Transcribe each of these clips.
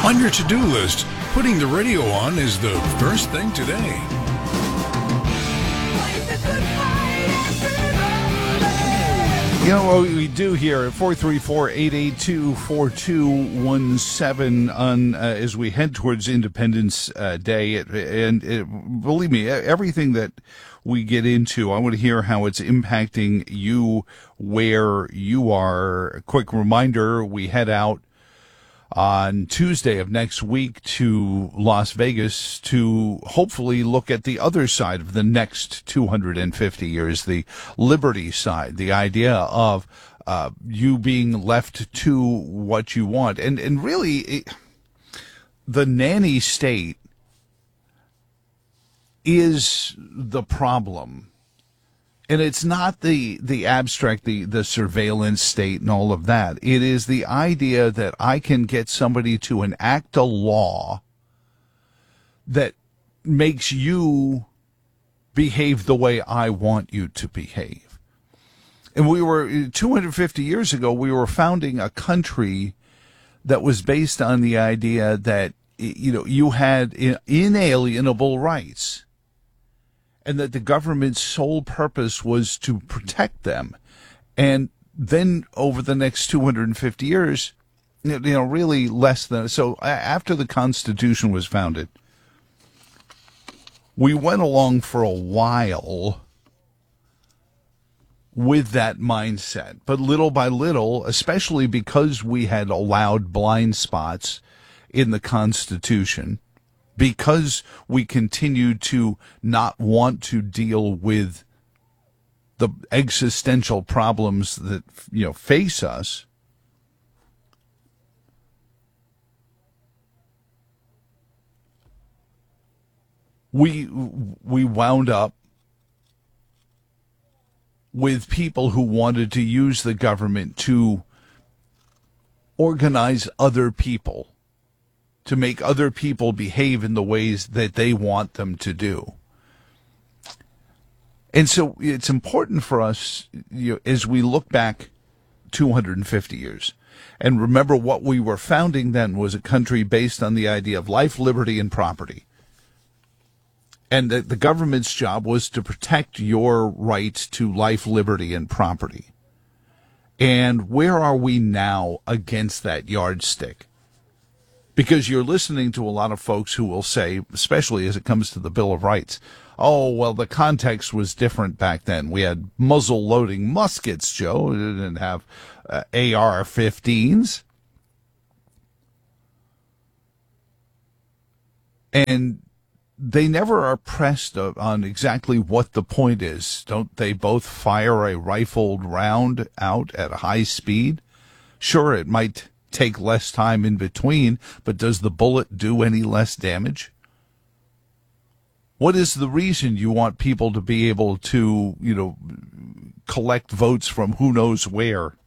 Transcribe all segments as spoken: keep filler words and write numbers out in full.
On your to-do list, putting the radio on is the first thing today. You know what we do here at four three four, eight eight two, four two one seven on uh, as we head towards Independence uh, Day. It, and it, believe me, everything that we get into, I want to hear how it's impacting you where you are. A quick reminder, we head out on Tuesday of next week to Las Vegas to hopefully look at the other side of the next two hundred fifty years, the liberty side, the idea of uh, you being left to what you want. And, and really, it, the nanny state is the problem. And it's not the, the abstract, the, the surveillance state and all of that. It is the idea that I can get somebody to enact a law that makes you behave the way I want you to behave. And we were, two hundred fifty years ago, we were founding a country that was based on the idea that, you know, you had inalienable rights, and that the government's sole purpose was to protect them. And then over the next two hundred fifty years, you know, really less than, so after the Constitution was founded, we went along for a while with that mindset. But little by little, especially because we had allowed blind spots in the Constitution, because we continue to not want to deal with the existential problems that, you know, face us, we we wound up with people who wanted to use the government to organize other people, to make other people behave in the ways that they want them to do. And so it's important for us, you know, as we look back two hundred fifty years, and remember what we were founding then was a country based on the idea of life, liberty, and property. And that the government's job was to protect your rights to life, liberty, and property. And where are we now against that yardstick? Because you're listening to a lot of folks who will say, especially as it comes to the Bill of Rights, oh, well, the context was different back then. We had muzzle-loading muskets, Joe. We didn't have uh, A R fifteens. And they never are pressed on exactly what the point is. Don't they both fire a rifled round out at a high speed? Sure, it might take less time in between, but does the bullet do any less damage? What is the reason you want people to be able to, you know, collect votes from who knows where?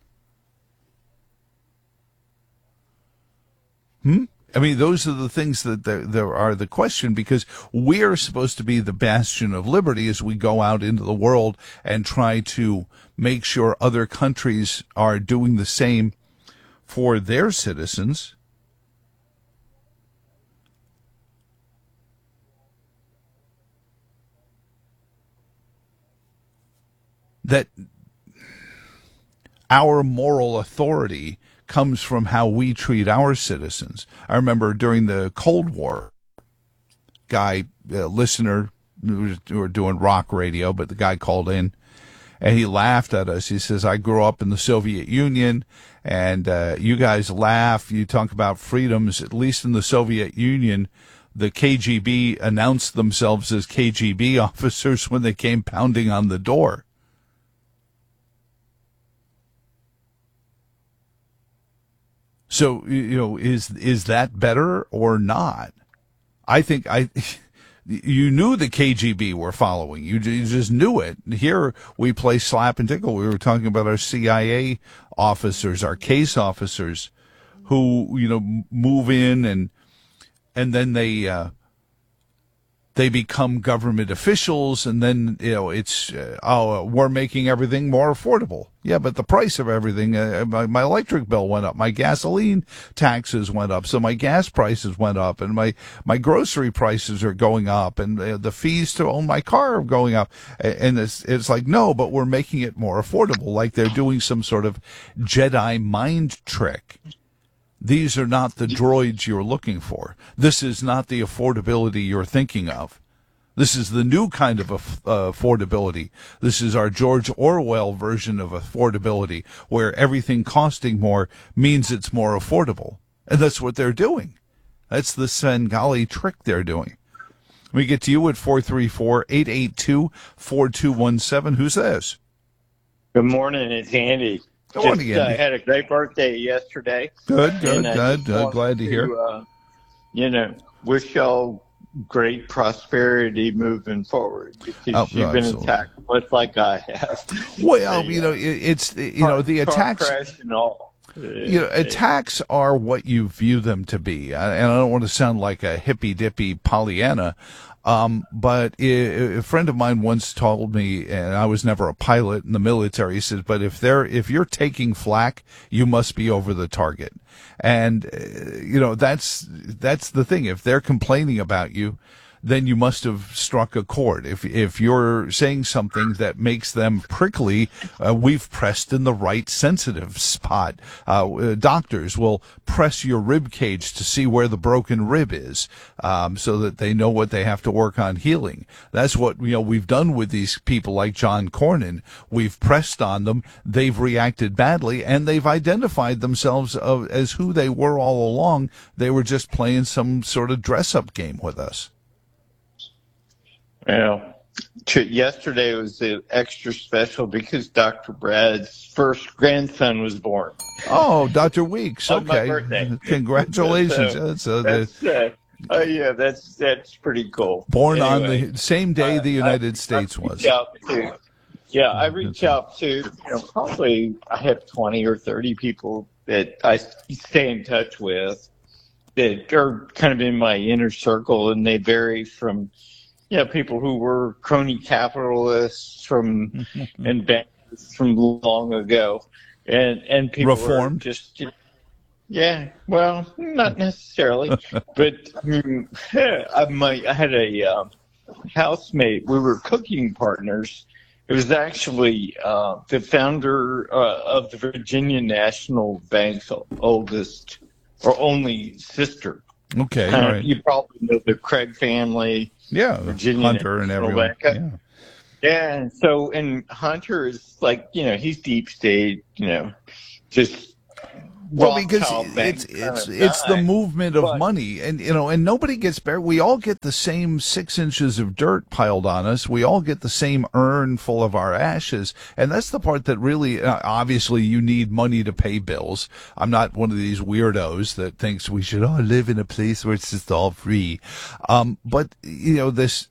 Hmm? I mean, those are the things that there, there are the question, because we're supposed to be the bastion of liberty as we go out into the world and try to make sure other countries are doing the same for their citizens. That our moral authority comes from how we treat our citizens. I remember during the Cold War, guy, uh, listener, we were doing rock radio, but the guy called in and he laughed at us. He says, I grew up in the Soviet Union, and uh, you guys laugh. You talk about freedoms. At least in the Soviet Union, the K G B announced themselves as K G B officers when they came pounding on the door. So, you know, is is that better or not? I think I, you knew the K G B were following. You, you just knew it. Here we play slap and tickle. We were talking about our C I A officers, our case officers, who, you know, move in and and then they uh, they become government officials, and then, you know, it's, uh, oh, we're making everything more affordable. Yeah, but the price of everything, uh, my, my electric bill went up, my gasoline taxes went up, so my gas prices went up, and my, my grocery prices are going up, and uh, the fees to own my car are going up. And it's, it's like, no, but we're making it more affordable, like they're doing some sort of Jedi mind trick. These are not the droids you're looking for. This is not the affordability you're thinking of. This is the new kind of uh, affordability. This is our George Orwell version of affordability, where everything costing more means it's more affordable. And that's what they're doing. That's the Svengali trick they're doing. We get to you at four three four, eight eight two, four two one seven. Who's this? Good morning, it's Andy. Good morning, Just, Andy. I uh, had a great birthday yesterday. Good, good, good. good. Uh, glad to hear. Uh, you know, wish y'all great prosperity moving forward, because Oh, you've no, been absolutely. attacked much like I have. Well, The, you know, uh, it, it's, you know, the car attacks. crash and all. You know, Uh, attacks are what you view them to be. I- And I don't want to sound like a hippy-dippy Pollyanna, um, but i a friend of mine once told me, and I was never a pilot in the military, he said, but if they're, if you're taking flak, you must be over the target. And, uh, you know, that's, that's the thing. If they're complaining about you, then you must have struck a chord. If if you're saying something that makes them prickly, uh, we've pressed in the right sensitive spot. Uh, uh, doctors will press your rib cage to see where the broken rib is, um, so that they know what they have to work on healing. That's what, you know, we've done with these people like John Cornyn. We've pressed on them. They've reacted badly, and they've identified themselves of, as who they were all along. They were just playing some sort of dress-up game with us. Well, t- yesterday was uh, extra special because Doctor Brad's first grandson was born. Oh, Doctor Weeks. On my Okay. birthday. Congratulations. So, That's, uh, That's, uh, uh, yeah, that's that's pretty cool. born Anyway, on the same day the uh, United I- States I was. reach out to- yeah, I reach out to, you know, probably I have twenty or thirty people that I stay in touch with that are kind of in my inner circle, and they vary from, yeah, people who were crony capitalists from and bankers from long ago, and and people who are Reformed? just, yeah, well, not necessarily, but um, I might. I had a um, housemate. We were cooking partners. It was actually uh, the founder uh, of the Virginia National Bank's oldest or only sister. Okay. Uh, All right. You probably know the Craig family. Yeah. Virginia Hunter and National everyone. Bank. Yeah. Yeah, and so and Hunter is like, you know, he's deep state, you know, just Well, because Rothschild bank it's kind it's of it's the guy. movement of But- money, and you know, and nobody gets buried. We all get the same six inches of dirt piled on us. We all get the same urn full of our ashes, and that's the part that really, uh, obviously, you need money to pay bills. I'm not one of these weirdos that thinks we should all live in a place where it's just all free, um, but you know this.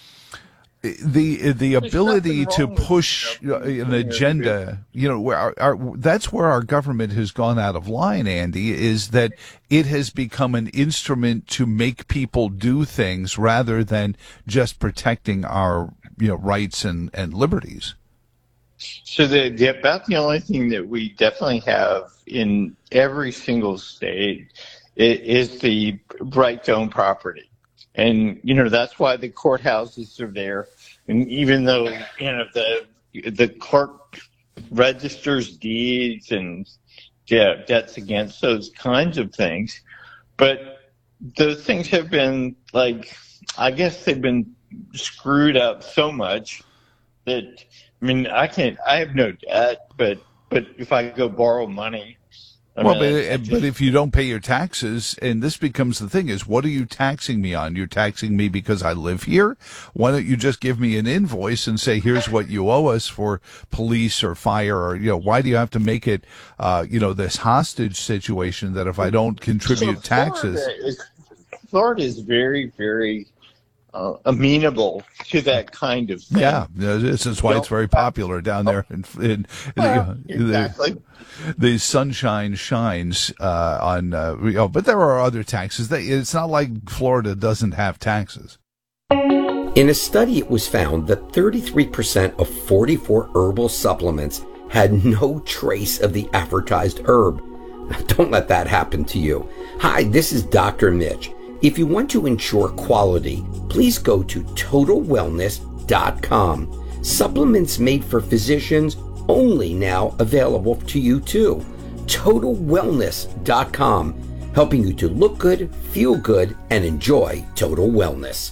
The the ability nothing to wrong with, push you know, uh, an being agenda, you know, where our, our, that's where our government has gone out of line, Andy, is that it has become an instrument to make people do things rather than just protecting our, you know, rights and, and liberties. So the, the about the only thing that we definitely have in every single state is, is the right to own property. And, you know, that's why the courthouses are there. And even though, you know, the the clerk registers deeds and, yeah, debts against those kinds of things. But those things have been, like, I guess they've been screwed up so much that, I mean, I can't, I have no debt, but, but if I go borrow money, I Well, mean, but, I- I but just- if you don't pay your taxes, and this becomes the thing, is what are you taxing me on? You're taxing me because I live here? Why don't you just give me an invoice and say, here's what you owe us for police or fire, or, you know, why do you have to make it, uh, you know, this hostage situation that if I don't contribute So taxes? Florida is, Florida is very, very uh, amenable to that kind of thing. Yeah, this is why it's very popular down there in, in, Well, the, exactly. the sunshine shines uh, on. Uh, you know, but there are other taxes. They, it's not like Florida doesn't have taxes. In a study, it was found that thirty-three percent of forty-four herbal supplements had no trace of the advertised herb. Don't let that happen to you. Hi, this is Doctor Mitch. If you want to ensure quality, please go to total wellness dot com. Supplements made for physicians only now available to you too. total wellness dot com, helping you to look good, feel good, and enjoy total wellness.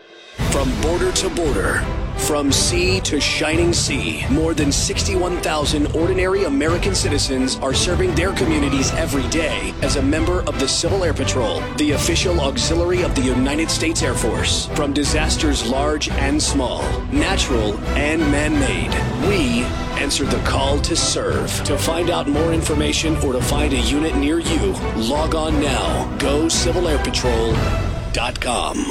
From border to border, from sea to shining sea, more than sixty-one thousand ordinary American citizens are serving their communities every day as a member of the Civil Air Patrol, the official auxiliary of the United States Air Force. From disasters large and small, natural and man-made, we answer the call to serve. To find out more information or to find a unit near you, log on now. go civil air patrol dot com.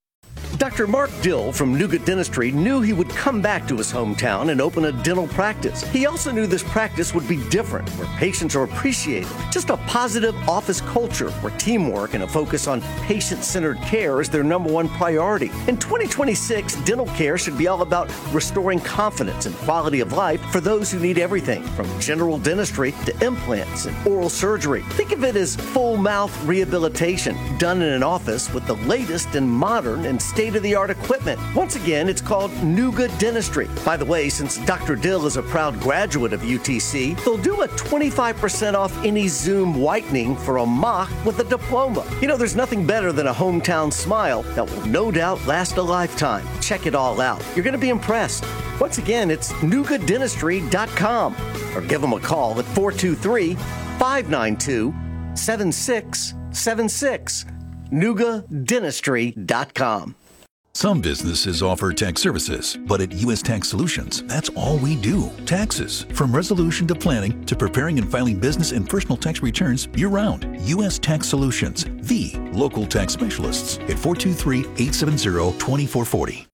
Doctor Mark Dill from Nuga Dentistry knew he would come back to his hometown and open a dental practice. He also knew this practice would be different, where patients are appreciated. Just a positive office culture where teamwork and a focus on patient-centered care is their number one priority. In twenty twenty-six, dental care should be all about restoring confidence and quality of life for those who need everything from general dentistry to implants and oral surgery. Think of it as full mouth rehabilitation done in an office with the latest and modern and state-of-the-art equipment. Once again, it's called Nuga Dentistry. By the way, since Doctor Dill is a proud graduate of U T C, they'll do a twenty-five percent off any Zoom whitening for a mock with a diploma. You know, there's nothing better than a hometown smile that will no doubt last a lifetime. Check it all out. You're going to be impressed. Once again, it's nuga dentistry dot com or give them a call at four two three, five nine two, seven six seven six. nuga dentistry dot com. Some businesses offer tax services, but at U S Tax Solutions, that's all we do. Taxes. From resolution to planning to preparing and filing business and personal tax returns year-round. U S Tax Solutions, the local tax specialists at four two three, eight seven zero, two four four zero.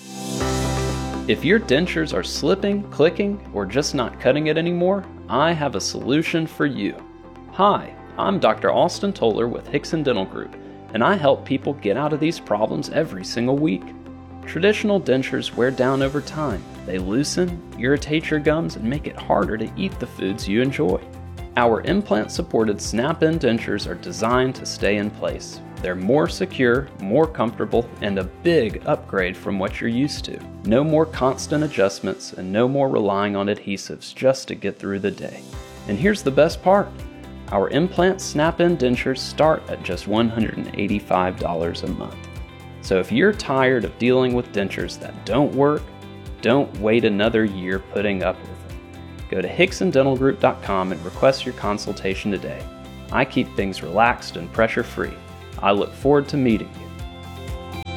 If your dentures are slipping, clicking, or just not cutting it anymore, I have a solution for you. Hi, I'm Doctor Austin Toller with Hickson Dental Group, and I help people get out of these problems every single week. Traditional dentures wear down over time. They loosen, irritate your gums, and make it harder to eat the foods you enjoy. Our implant-supported snap-in dentures are designed to stay in place. They're more secure, more comfortable, and a big upgrade from what you're used to. No more constant adjustments and no more relying on adhesives just to get through the day. And here's the best part. Our implant snap-in dentures start at just one hundred eighty-five dollars a month. So if you're tired of dealing with dentures that don't work, don't wait another year putting up with them. Go to hickson dental group dot com and request your consultation today. I keep things relaxed and pressure-free. I look forward to meeting you.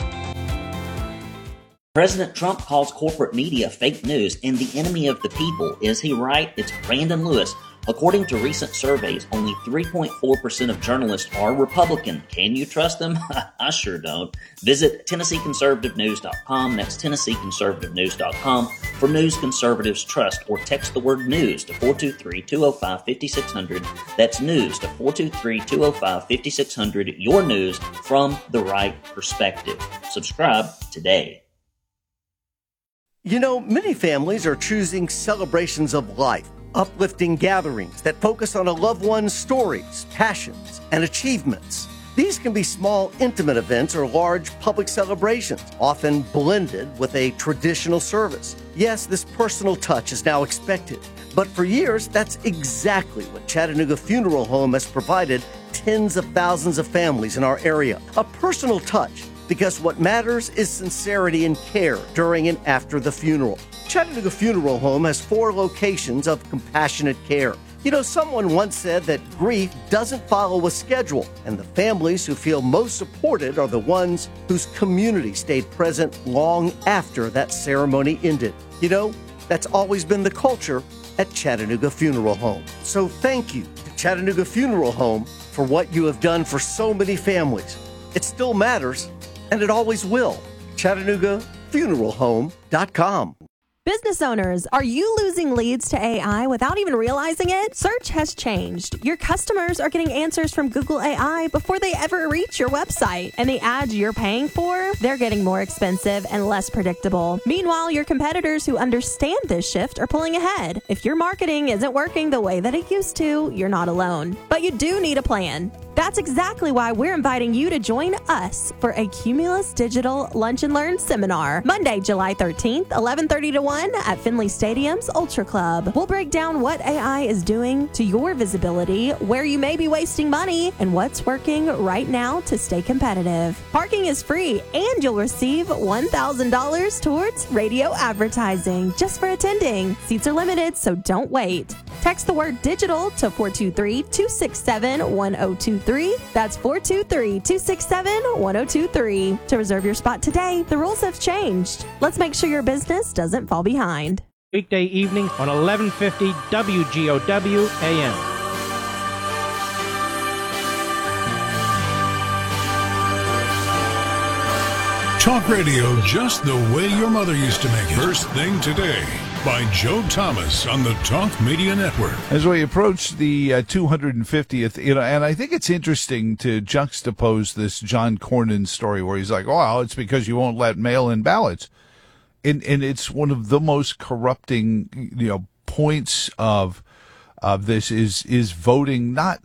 President Trump calls corporate media fake news and the enemy of the people. Is he right? It's Brandon Lewis. According to recent surveys, only three point four percent of journalists are Republican. Can you trust them? I sure don't. Visit Tennessee Conservative News dot com. That's Tennessee Conservative News dot com for news conservatives trust, or text the word news to four two three, two oh five, five six zero zero. That's news to four two three, two oh five, five six zero zero. Your news from the right perspective. Subscribe today. You know, many families are choosing celebrations of life, uplifting gatherings that focus on a loved one's stories, passions, and achievements. These can be small, intimate events or large public celebrations, often blended with a traditional service. Yes, this personal touch is now expected, but for years, that's exactly what Chattanooga Funeral Home has provided tens of thousands of families in our area. A personal touch, because what matters is sincerity and care during and after the funeral. Chattanooga Funeral Home has four locations of compassionate care. You know, someone once said that grief doesn't follow a schedule, and the families who feel most supported are the ones whose community stayed present long after that ceremony ended. You know, that's always been the culture at Chattanooga Funeral Home. So thank you to Chattanooga Funeral Home for what you have done for so many families. It still matters, and it always will. Chattanooga Funeral Home dot com. Business owners, are you losing leads to A I without even realizing it? Search has changed. Your customers are getting answers from Google A I before they ever reach your website. And the ads you're paying for, they're getting more expensive and less predictable. Meanwhile, your competitors who understand this shift are pulling ahead. If your marketing isn't working the way that it used to, you're not alone. But you do need a plan. That's exactly why we're inviting you to join us for a Cumulus Digital Lunch and Learn seminar, Monday, July thirteenth, eleven thirty to one at Finley Stadium's Ultra Club. We'll break down what A I is doing to your visibility, where you may be wasting money, and what's working right now to stay competitive. Parking is free, and you'll receive one thousand dollars towards radio advertising just for attending. Seats are limited, so don't wait. Text the word digital to four two three, two six seven, one zero two three. That's four two three, two six seven, one zero two three. To reserve your spot today, the rules have changed. Let's make sure your business doesn't fall behind. Weekday evening on eleven fifty W G O W A M. Talk radio just the way your mother used to make it. First Thing Today by Joe Thomas on the Talk Media Network. As we approach the uh, two hundred fiftieth, you know, and I think it's interesting to juxtapose this John Cornyn story where he's like, "Oh, it's because you won't let mail-in ballots," and and it's one of the most corrupting, you know, points of of this is is voting not,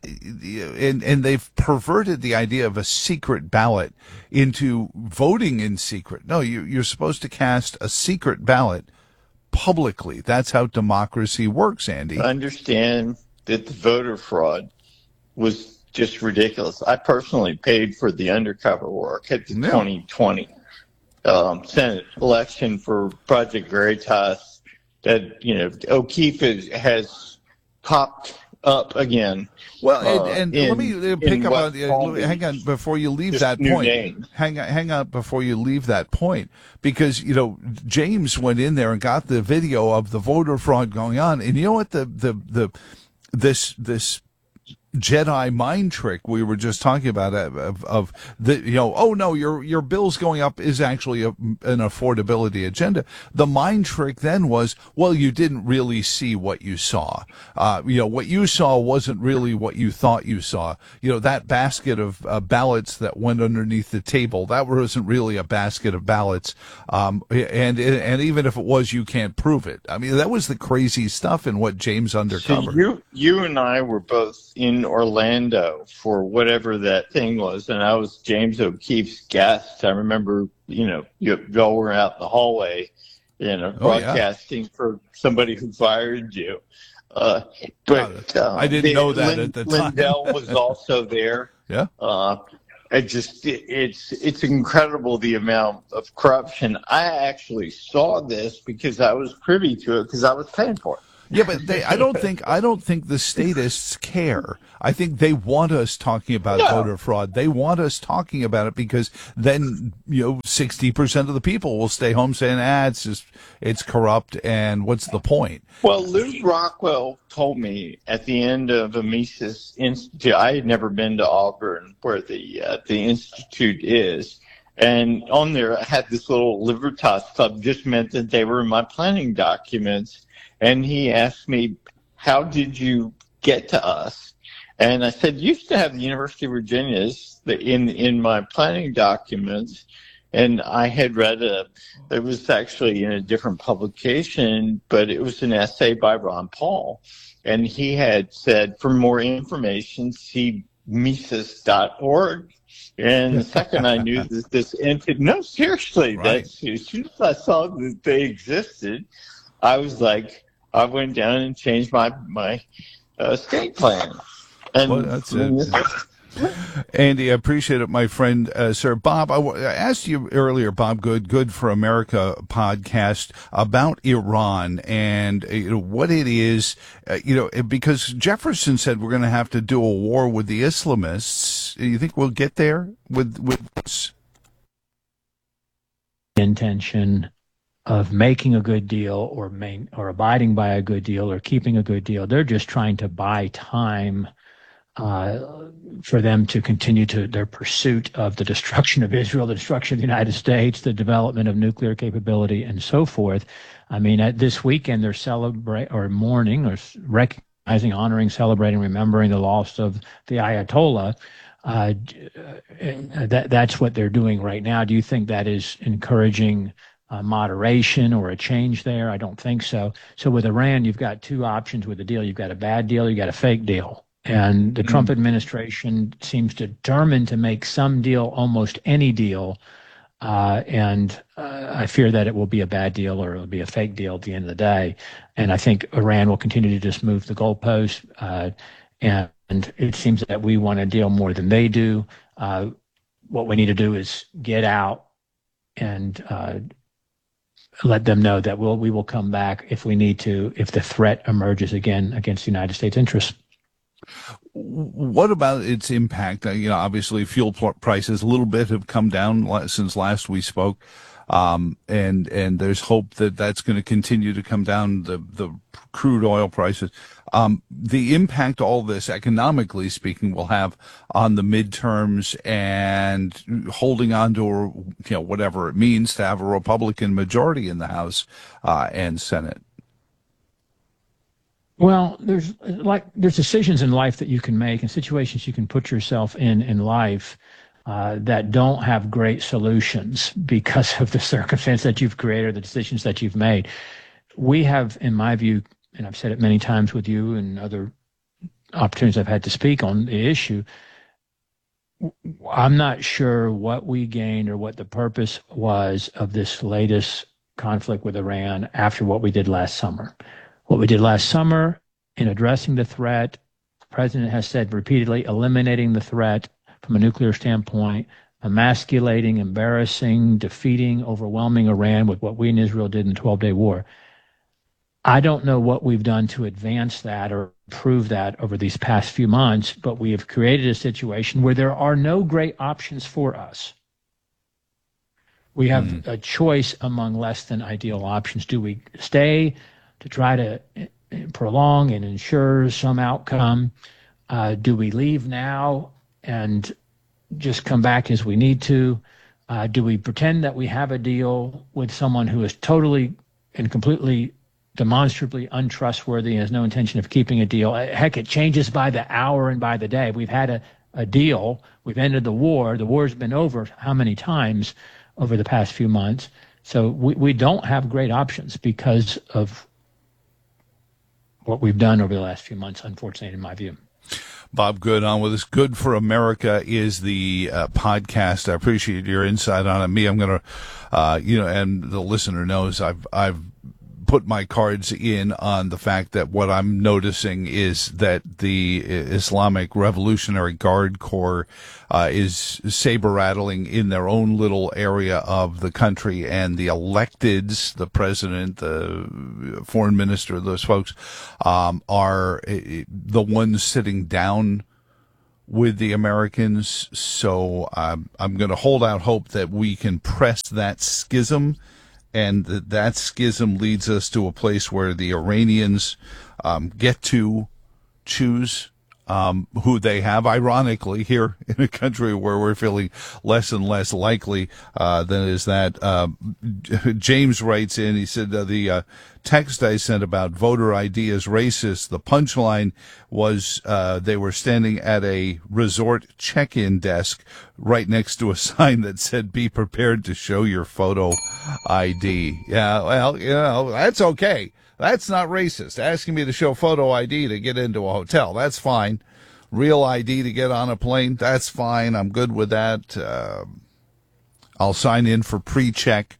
and and they've perverted the idea of a secret ballot into voting in secret. No, you you're supposed to cast a secret ballot publicly. That's how democracy works, Andy. I understand that the voter fraud was just ridiculous. I personally paid for the undercover work at the Yeah. twenty twenty um, Senate election for Project Veritas that, you know, O'Keefe has, has popped up again. Well, uh, and, and in- let me pick in up West on, Palm uh, hang Beach. on before you leave Just that new point. name. Hang on, hang on before you leave that point, because, you know, James went in there and got the video of the voter fraud going on. And you know what the, the, the, this, this, Jedi mind trick we were just talking about of, of, of the, you know, oh no, your, your bill's going up is actually a, an affordability agenda. The mind trick then was, well, you didn't really see what you saw. Uh, you know, what you saw wasn't really what you thought you saw. You know, that basket of uh, ballots that went underneath the table, that wasn't really a basket of ballots. Um, and, and even if it was, you can't prove it. I mean, that was the crazy stuff in what James undercovered. So you, you and I were both in Orlando for whatever that thing was, and I was James O'Keefe's guest. I remember, you know, you, y'all were out in the hallway, you know, Oh, yeah. broadcasting for somebody who fired you. Uh, but uh, I didn't the- know that Lin- at the time. Lindell was also there. Yeah. Uh, it just it, it's it's incredible the amount of corruption. I actually saw this because I was privy to it because I was paying for it. Yeah, but they, I don't think I don't think the statists care. I think they want us talking about No. voter fraud. They want us talking about it because then, you know, sixty percent of the people will stay home saying, ah, it's just, it's corrupt, and what's the point? Well, Lou Rockwell told me at the end of a Mises Institute, I had never been to Auburn where the uh, the institute is, and on there I had this little Libertas Club, just meant that they were in my planning documents, and he asked me, how did you get to us? And I said, used to have the University of Virginia's in in my planning documents, and I had read a, it was actually in a different publication, but it was an essay by Ron Paul, and he had said, for more information, see Mises dot org. And the second I knew that this entity, no, seriously, Right. that's, as soon as I saw that they existed, I was like, I went down and changed my my uh, state plan. And Well, that's it. Andy, I appreciate it, my friend, uh, sir. Bob, I, w- I asked you earlier, Bob Good, Good for America podcast about Iran and uh, you know, what it is, uh, you know, because Jefferson said we're going to have to do a war with the Islamists. You think we'll get there with, with this? Intention of making a good deal or main, or abiding by a good deal or keeping a good deal. They're just trying to buy time uh, for them to continue to their pursuit of the destruction of Israel, the destruction of the United States, the development of nuclear capability, and so forth. I mean, at this weekend they're celebrating or mourning or recognizing, honoring, celebrating, remembering the loss of the Ayatollah. Uh, that that's what they're doing right now. Do you think that is encouraging uh, moderation or a change there? I don't think so. So with Iran, you've got two options with the deal. You've got a bad deal, you've got a fake deal. And the mm-hmm. Trump administration seems determined to make some deal, almost any deal. Uh, and uh, I fear that it will be a bad deal or it will be a fake deal at the end of the day. And I think Iran will continue to just move the goalpost. Uh, and, and it seems that we want a deal more than they do. Uh, what we need to do is get out and uh, let them know that we'll, we will come back if we need to, if the threat emerges again against the United States interests. What about its impact? You know, obviously fuel prices a little bit have come down since last we spoke. Um, and, and there's hope that that's going to continue to come down, the, the crude oil prices. Um, the impact all this, economically speaking, will have on the midterms and holding on to, you know, whatever it means to have a Republican majority in the House, uh, and Senate. Well, there's like there's decisions in life that you can make and situations you can put yourself in in life uh, that don't have great solutions because of the circumstance that you've created, the decisions that you've made. We have, in my view, and I've said it many times with you and other opportunities I've had to speak on the issue, I'm not sure what we gained or what the purpose was of this latest conflict with Iran after what we did last summer. What we did last summer in addressing the threat, the president has said repeatedly, eliminating the threat from a nuclear standpoint, emasculating, embarrassing, defeating, overwhelming Iran with what we in Israel did in the twelve-day war. I don't know what we've done to advance that or improve that over these past few months, but we have created a situation where there are no great options for us. We have mm. a choice among less than ideal options. Do we stay to try to prolong and ensure some outcome? Uh, do we leave now and just come back as we need to? Uh, do we pretend that we have a deal with someone who is totally and completely demonstrably untrustworthy and has no intention of keeping a deal? Heck, it changes by the hour and by the day. We've had a, a deal. We've ended the war. The war's been over how many times over the past few months? So we, we don't have great options because of what we've done over the last few months, unfortunately, in my view. Bob Good on with us. Good for America is the uh, podcast. I appreciate your insight on it. Me, I'm going to, uh, you know, and the listener knows I've, I've put my cards in on the fact that what I'm noticing is that the Islamic Revolutionary Guard Corps uh, is saber rattling in their own little area of the country, and the electeds, the president, the foreign minister, those folks, um, are the ones sitting down with the Americans. So um, I'm going to hold out hope that we can press that schism, and that that schism leads us to a place where the Iranians um, get to choose um, who they have. Ironically, here in a country where we're feeling less and less likely uh, than is that. Uh, James writes in, he said, uh, the uh, text I sent about voter I D is racist. The punchline was uh, they were standing at a resort check-in desk right next to a sign that said, be prepared to show your photo I D. Yeah, well, you know, that's okay. That's not racist. Asking me to show photo I D to get into a hotel, that's fine. Real I D to get on a plane, that's fine. I'm good with that. Uh, I'll sign in for pre-check,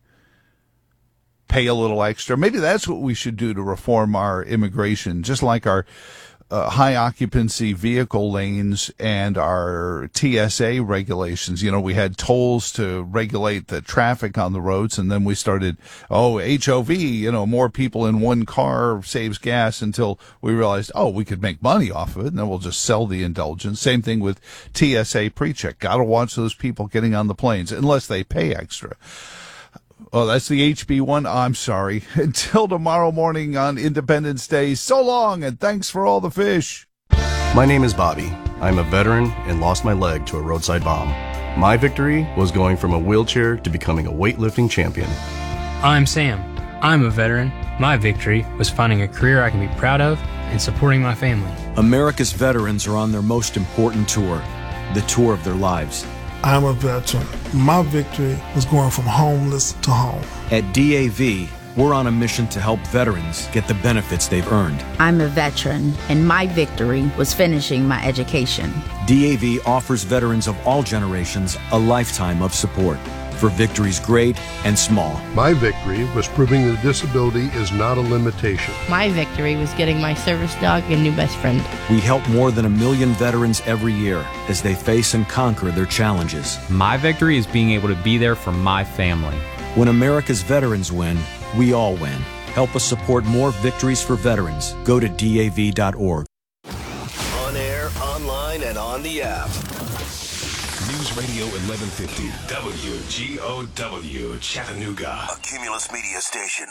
pay a little extra. Maybe that's what we should do to reform our immigration, just like our uh, high occupancy vehicle lanes and our T S A regulations. You know, we had tolls to regulate the traffic on the roads, and then we started, oh, H O V, you know, more people in one car saves gas, until we realized, oh, we could make money off of it, and then we'll just sell the indulgence. Same thing with T S A pre-check. Got to watch those people getting on the planes, unless they pay extra. Oh, that's the H B one. I'm sorry. Until tomorrow morning on Independence Day, so long, and thanks for all the fish. My name is Bobby, I'm a veteran and lost my leg to a roadside bomb. My victory was going from a wheelchair to becoming a weightlifting champion. I'm Sam. I'm a veteran. My victory was finding a career I can be proud of and supporting my family. America's veterans are on their most important tour, the tour of their lives. I'm a veteran. My victory was going from homeless to home. At D A V, we're on a mission to help veterans get the benefits they've earned. I'm a veteran, and my victory was finishing my education. D A V offers veterans of all generations a lifetime of support for victories great and small. My victory was proving that disability is not a limitation. My victory was getting my service dog a new best friend. We help more than a million veterans every year as they face and conquer their challenges. My victory is being able to be there for my family. When America's veterans win, we all win. Help us support more victories for veterans. Go to D A V dot org. On air, online, and on the app. News Radio eleven fifty, W G O W, Chattanooga. A Cumulus Media station.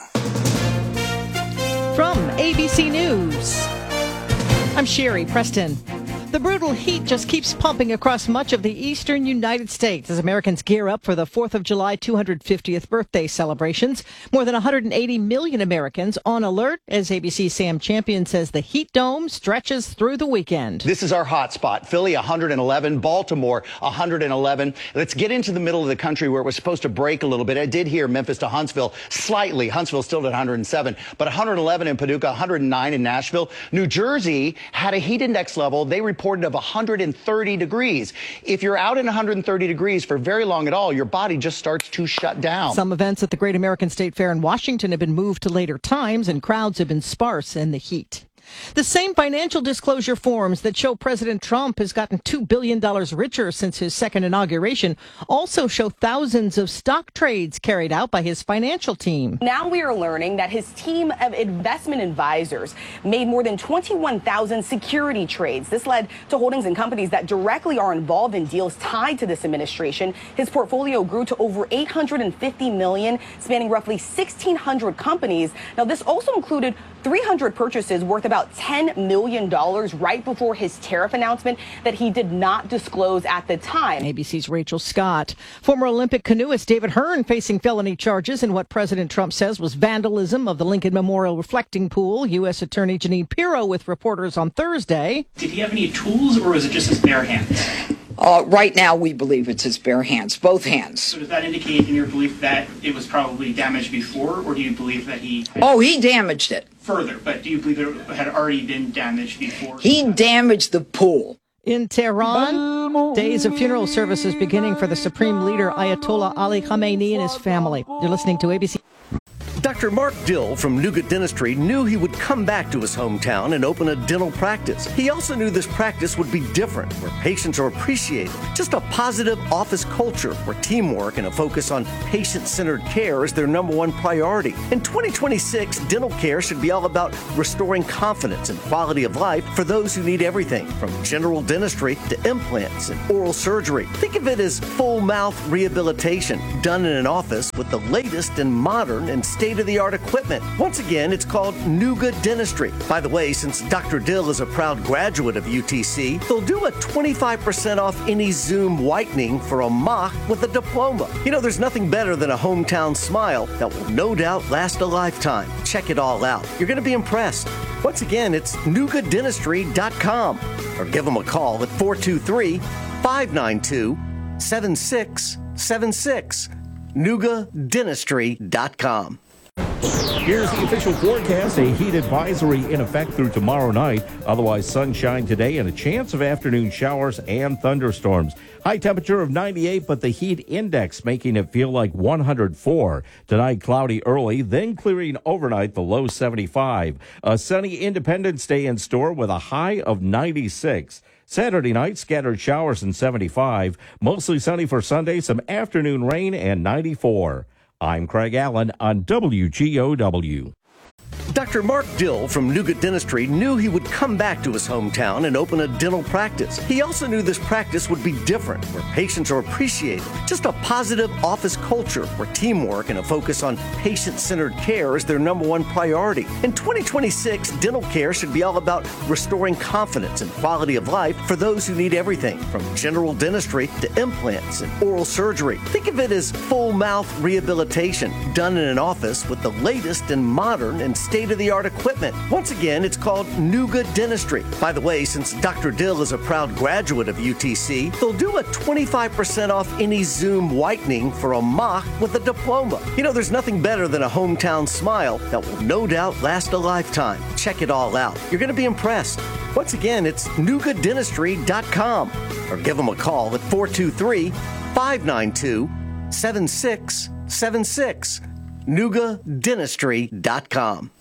From A B C News, I'm Sherry Preston. The brutal heat just keeps pumping across much of the eastern United States as Americans gear up for the fourth of July two hundred fiftieth birthday celebrations. More than one hundred eighty million Americans on alert as A B C's Sam Champion says the heat dome stretches through the weekend. This is our hot spot. Philly, one hundred eleven. Baltimore, one hundred eleven. Let's get into the middle of the country where it was supposed to break a little bit. I did hear Memphis to Huntsville slightly. Huntsville still at one hundred seven, but one hundred eleven in Paducah, one hundred nine in Nashville. New Jersey had a heat index level they reported of one hundred thirty degrees. If you're out in one hundred thirty degrees for very long at all, your body just starts to shut down. Some events at the Great American State Fair in Washington have been moved to later times, and crowds have been sparse in the heat. The same financial disclosure forms that show President Trump has gotten two billion dollars richer since his second inauguration also show thousands of stock trades carried out by his financial team. Now we are learning that his team of investment advisors made more than twenty-one thousand security trades. This led to holdings in companies that directly are involved in deals tied to this administration. His portfolio grew to over eight hundred fifty million dollars, spanning roughly sixteen hundred companies. Now, this also included three hundred purchases worth about ten million dollars right before his tariff announcement that he did not disclose at the time. A B C's Rachel Scott. Former Olympic canoeist David Hearn facing felony charges in what President Trump says was vandalism of the Lincoln Memorial reflecting pool. U S Attorney Janine Pirro with reporters on Thursday. Did he have any tools, or was it just his bare hands? Uh, right now, we believe it's his bare hands, both hands. So does that indicate in your belief that it was probably damaged before, or do you believe that he... Oh, he damaged it. Further, but do you believe it had already been damaged before? He damaged the pool. In Tehran, days of funeral services beginning for the Supreme Leader Ayatollah Ali Khamenei and his family. You're listening to A B C. Doctor Mark Dill from Nougat Dentistry knew he would come back to his hometown and open a dental practice. He also knew this practice would be different, where patients are appreciated. Just a positive office culture where teamwork and a focus on patient-centered care is their number one priority. In twenty twenty-six, dental care should be all about restoring confidence and quality of life for those who need everything from general dentistry to implants and oral surgery. Think of it as full mouth rehabilitation done in an office with the latest and modern and state-of-the-art equipment. Once again, it's called Nougat Dentistry. By the way, since Doctor Dill is a proud graduate of U T C, they'll do a twenty-five percent off any Zoom whitening for a mock with a diploma. You know, there's nothing better than a hometown smile that will no doubt last a lifetime. Check it all out. You're going to be impressed. Once again, it's nougat dentistry dot com or give them a call at four two three, five nine two, seven six seven six. nougat dentistry dot com. Here's the official forecast. A heat advisory in effect through tomorrow night. Otherwise, sunshine today and a chance of afternoon showers and thunderstorms. High temperature of ninety-eight, but the heat index making it feel like one hundred four. Tonight, cloudy early, then clearing overnight, the low seventy-five. A sunny Independence Day in store with a high of ninety-six. Saturday night, scattered showers and seventy-five. Mostly sunny for Sunday, some afternoon rain and ninety-four. I'm Craig Allen on W G O W. Doctor Mark Dill from Nougat Dentistry knew he would come back to his hometown and open a dental practice. He also knew this practice would be different, where patients are appreciated. Just a positive office culture where teamwork and a focus on patient-centered care is their number one priority. In twenty twenty-six, dental care should be all about restoring confidence and quality of life for those who need everything from general dentistry to implants and oral surgery. Think of it as full mouth rehabilitation done in an office with the latest and modern and state-of-the-art equipment. Once again, it's called Nougat Dentistry. By the way, since Doctor Dill is a proud graduate of U T C, they'll do a twenty-five percent off any Zoom whitening for a mock with a diploma. You know, there's nothing better than a hometown smile that will no doubt last a lifetime. Check it all out. You're going to be impressed. Once again, it's nougat dentistry dot com or give them a call at four two three, five nine two, seven six seven six. nougat dentistry dot com.